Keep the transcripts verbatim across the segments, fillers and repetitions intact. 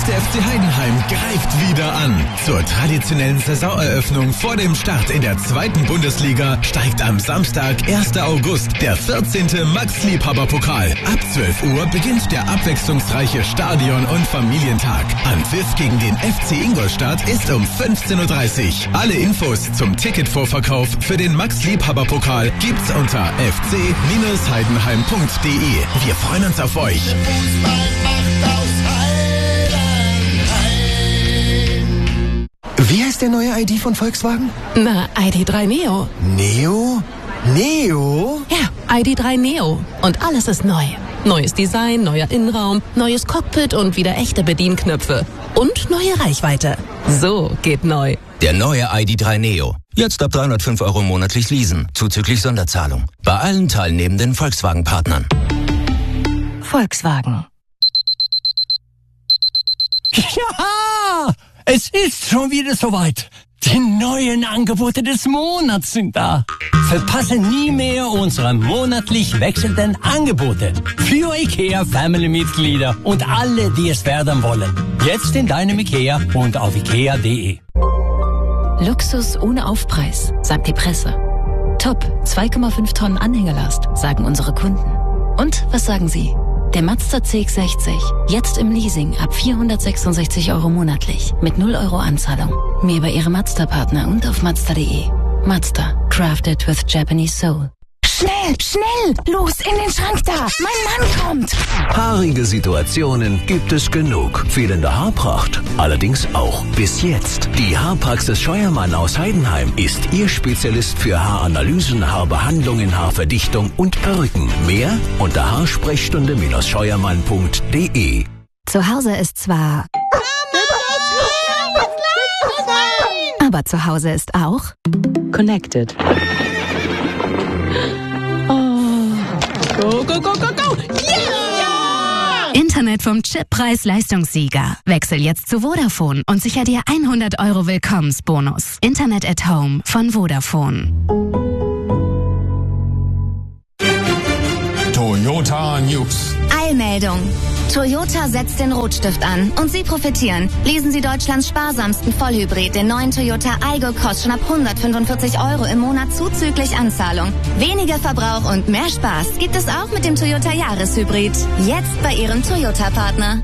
erste F C Heidenheim greift wieder an. Zur traditionellen Saisoneröffnung vor dem Start in der zweiten Bundesliga steigt am Samstag, ersten August, der vierzehnte Max-Liebhaber-Pokal. Ab zwölf Uhr beginnt der abwechslungsreiche Stadion- und Familientag. Anpfiff gegen den F C Ingolstadt ist um fünfzehn Uhr dreißig. Alle Infos zum Ticketvorverkauf für den Max-Liebhaber-Pokal gibt's unter f c Bindestrich heidenheim punkt d e. Wir freuen uns auf euch. Wie heißt der neue I D von Volkswagen? Na, I D drei Neo. Neo? Neo? Ja, I D drei Neo. Und alles ist neu. Neues Design, neuer Innenraum, neues Cockpit und wieder echte Bedienknöpfe. Und neue Reichweite. So geht neu. Der neue I D drei Neo. Jetzt ab dreihundertfünf Euro monatlich leasen, zuzüglich Sonderzahlung. Bei allen teilnehmenden Volkswagen-Partnern. Volkswagen. Ja, es ist schon wieder soweit. Die neuen Angebote des Monats sind da. Verpasse nie mehr unsere monatlich wechselnden Angebote. Für IKEA Family-Mitglieder und alle, die es werden wollen. Jetzt in deinem IKEA und auf ikea punkt de. Luxus ohne Aufpreis, sagt die Presse. Top, zwei Komma fünf Tonnen Anhängerlast, sagen unsere Kunden. Und was sagen Sie? Der Mazda C X sechzig, jetzt im Leasing ab vierhundertsechsundsechzig Euro monatlich, mit null Euro Anzahlung. Mehr bei Ihrem Mazda-Partner und auf mazda punkt de. Mazda, crafted with Japanese soul. Schnell, schnell, los in den Schrank da, mein Mann kommt. Haarige Situationen gibt es genug. Fehlende Haarpracht allerdings auch. Bis jetzt. Die Haarpraxis Scheuermann aus Heidenheim ist Ihr Spezialist für Haaranalysen, Haarbehandlungen, Haarverdichtung und Perücken. Mehr unter haarsprechstunde scheuermann punkt de. Zu Hause ist zwar... Aber zu Hause ist auch... Connected. Go, go, go, go, go! Yeah! Internet vom Chippreis-Leistungssieger. Wechsel jetzt zu Vodafone und sicher dir hundert Euro Willkommensbonus. Internet at Home von Vodafone. Toyota News. Eilmeldung. Toyota setzt den Rotstift an und Sie profitieren. Lesen Sie Deutschlands sparsamsten Vollhybrid, den neuen Toyota Aygo, kostet schon ab hundertfünfundvierzig Euro im Monat zuzüglich Anzahlung. Weniger Verbrauch und mehr Spaß gibt es auch mit dem Toyota Jahreshybrid. Jetzt bei Ihrem Toyota-Partner.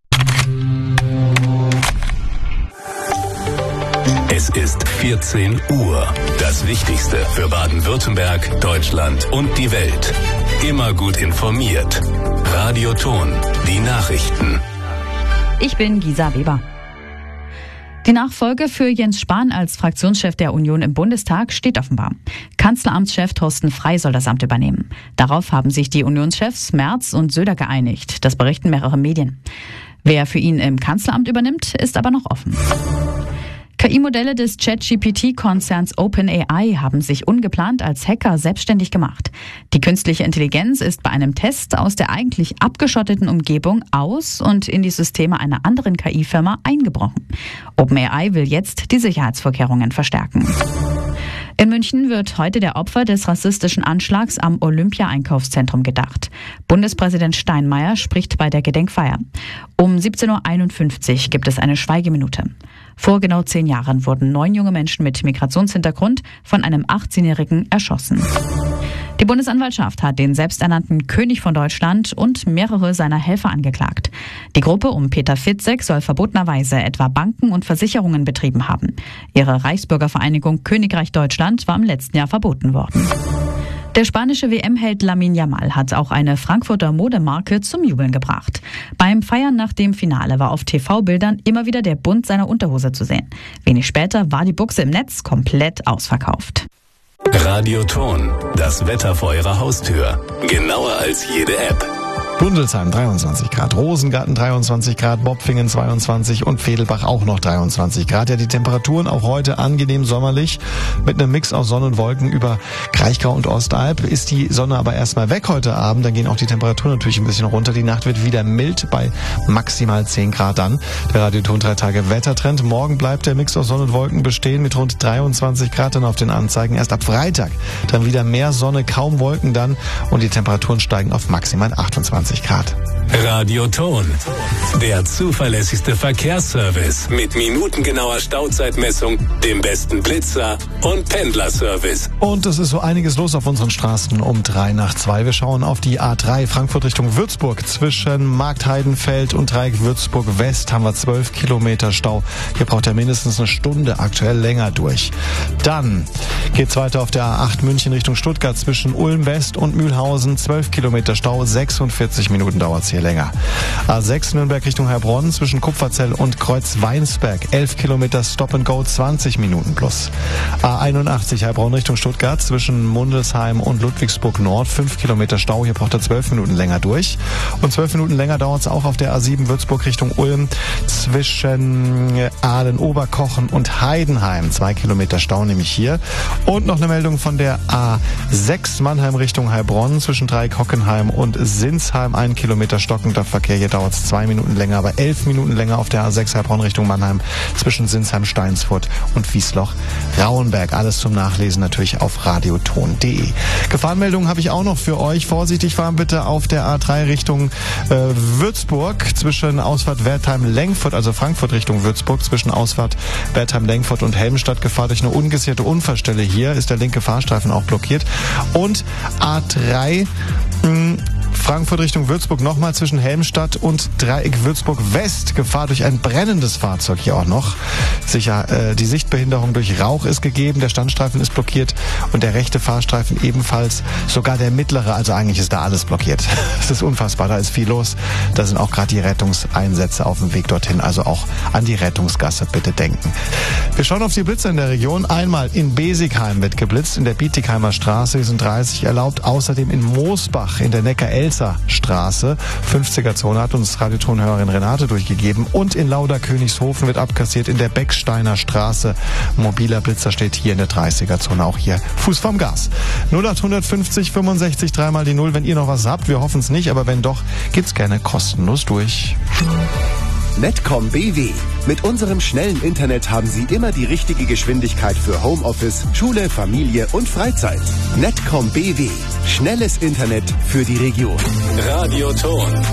Es ist vierzehn Uhr. Das Wichtigste für Baden-Württemberg, Deutschland und die Welt. Immer gut informiert. Radio Ton, die Nachrichten. Ich bin Gisa Weber. Die Nachfolge für Jens Spahn als Fraktionschef der Union im Bundestag steht offenbar. Kanzleramtschef Thorsten Frey soll das Amt übernehmen. Darauf haben sich die Unionschefs Merz und Söder geeinigt. Das berichten mehrere Medien. Wer für ihn im Kanzleramt übernimmt, ist aber noch offen. K I-Modelle des ChatGP T-Konzerns OpenAI haben sich ungeplant als Hacker selbstständig gemacht. Die künstliche Intelligenz ist bei einem Test aus der eigentlich abgeschotteten Umgebung aus und in die Systeme einer anderen K I-Firma eingebrochen. OpenAI will jetzt die Sicherheitsvorkehrungen verstärken. In München wird heute der Opfer des rassistischen Anschlags am Olympia-Einkaufszentrum gedacht. Bundespräsident Steinmeier spricht bei der Gedenkfeier. Um siebzehn Uhr einundfünfzig gibt es eine Schweigeminute. Vor genau zehn Jahren wurden neun junge Menschen mit Migrationshintergrund von einem achtzehnjährigen erschossen. Die Bundesanwaltschaft hat den selbsternannten König von Deutschland und mehrere seiner Helfer angeklagt. Die Gruppe um Peter Fitzek soll verbotenerweise etwa Banken und Versicherungen betrieben haben. Ihre Reichsbürgervereinigung Königreich Deutschland war im letzten Jahr verboten worden. Der spanische W M-Held Lamine Yamal hat auch eine Frankfurter Modemarke zum Jubeln gebracht. Beim Feiern nach dem Finale war auf T V-Bildern immer wieder der Bund seiner Unterhose zu sehen. Wenig später war die Buchse im Netz komplett ausverkauft. Radio Ton, das Wetter vor Ihrer Haustür. Genauer als jede App. Bundelsheim dreiundzwanzig Grad, Rosengarten dreiundzwanzig Grad, Bopfingen zweiundzwanzig und Vedelbach auch noch dreiundzwanzig Grad. Ja, die Temperaturen auch heute angenehm sommerlich mit einem Mix aus Sonne und Wolken über Kraichgau und Ostalb. Ist die Sonne aber erstmal weg heute Abend, dann gehen auch die Temperaturen natürlich ein bisschen runter. Die Nacht wird wieder mild bei maximal zehn Grad dann. Der Radioton drei Tage Wettertrend. Morgen bleibt der Mix aus Sonne und Wolken bestehen mit rund dreiundzwanzig Grad dann auf den Anzeigen. Erst ab Freitag dann wieder mehr Sonne, kaum Wolken dann und die Temperaturen steigen auf maximal achtundzwanzig einundzwanzig Grad. Radioton, der zuverlässigste Verkehrsservice mit minutengenauer Stauzeitmessung, dem besten Blitzer und Pendlerservice. Und es ist so einiges los auf unseren Straßen um drei nach zwei. Wir schauen auf die A drei Frankfurt Richtung Würzburg. Zwischen Marktheidenfeld und Dreieck Würzburg West haben wir zwölf Kilometer Stau. Hier braucht er mindestens eine Stunde, aktuell länger durch. Dann geht's weiter auf der A acht München Richtung Stuttgart zwischen Ulm West und Mühlhausen. zwölf Kilometer Stau, sechsundvierzig Minuten dauert's hier länger. A sechs Nürnberg Richtung Heilbronn zwischen Kupferzell und Kreuz-Weinsberg. elf Kilometer Stop and Go, zwanzig Minuten plus. A einundachtzig Heilbronn Richtung Stuttgart zwischen Mundelsheim und Ludwigsburg Nord. fünf Kilometer Stau, hier braucht er zwölf Minuten länger durch. Und zwölf Minuten länger dauert's auch auf der A sieben Würzburg Richtung Ulm zwischen Aalen-Oberkochen und Heidenheim. zwei Kilometer Stau nämlich hier. Und noch eine Meldung von der A sechs Mannheim Richtung Heilbronn zwischen Dreieck Hockenheim und Sinsheim. ein Kilometer stockender Verkehr. Hier dauert es zwei Minuten länger, aber elf Minuten länger auf der A sechs Heilbronn Richtung Mannheim zwischen Sinsheim, Steinsfurt und Wiesloch-Rauenberg. Alles zum Nachlesen natürlich auf radioton punkt de. Gefahrenmeldungen habe ich auch noch für euch. Vorsichtig fahren bitte auf der A drei Richtung äh, Würzburg zwischen Ausfahrt Wertheim-Lengfurt, also Frankfurt Richtung Würzburg, zwischen Ausfahrt Wertheim-Lengfurt und Helmstadt. Gefahr durch eine ungesicherte Unfallstelle. Hier ist der linke Fahrstreifen auch blockiert. Und A drei mh, Frankfurt Richtung Würzburg nochmal zwischen Helmstadt und Dreieck Würzburg West. Gefahr durch ein brennendes Fahrzeug hier auch noch. Sicher, äh, die Sichtbehinderung durch Rauch ist gegeben, der Standstreifen ist blockiert und der rechte Fahrstreifen ebenfalls. Sogar der mittlere, also eigentlich ist da alles blockiert. Es ist unfassbar, da ist viel los. Da sind auch gerade die Rettungseinsätze auf dem Weg dorthin, also auch an die Rettungsgasse bitte denken. Wir schauen auf die Blitze in der Region. Einmal in Besigheim wird geblitzt, in der Bietigheimer Straße sind dreißig erlaubt. Außerdem in Moosbach in der Neckar-Elster Straße. fünfziger-Zone hat uns Radiotonhörerin Renate durchgegeben. Und in Lauda-Königshofen wird abkassiert in der Becksteiner Straße. Mobiler Blitzer steht hier in der dreißiger-Zone. Auch hier Fuß vom Gas. null acht fünfzig fünfundsechzig dreimal die Null, wenn ihr noch was habt. Wir hoffen es nicht, aber wenn doch, geht's gerne kostenlos durch. Netcom B W. Mit unserem schnellen Internet haben Sie immer die richtige Geschwindigkeit für Homeoffice, Schule, Familie und Freizeit. Netcom B W. Schnelles Internet für die Region. Radioton.